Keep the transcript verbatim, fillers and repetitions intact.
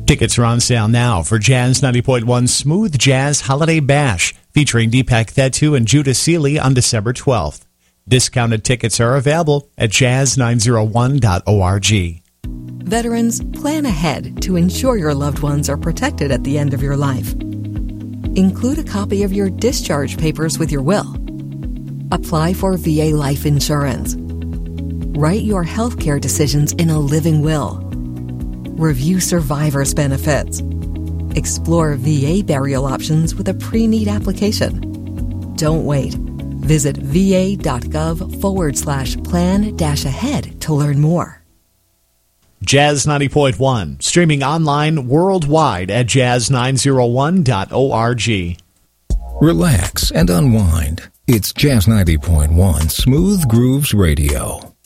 Tickets are on sale now for Jazz ninety point one Smooth Jazz Holiday Bash, featuring Deepak Thettu and Judah Seeley on December twelfth. Discounted tickets are available at jazz nine oh one dot org. Veterans, plan ahead to ensure your loved ones are protected at the end of your life. Include a copy of your discharge papers with your will. Apply for V A life insurance. Write your healthcare decisions in a living will. Review survivor's benefits. Explore V A burial options with a pre-need application. Don't wait. Visit va.gov forward slash plan dash ahead to learn more. Jazz ninety point one, streaming online worldwide at jazz nine oh one dot org. Relax and unwind. It's Jazz ninety point one Smooth Grooves Radio.